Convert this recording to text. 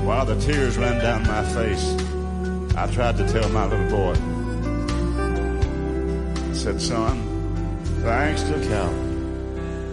While the tears ran down my face, I tried to tell my little boy. I said, son, thanks to Calvary,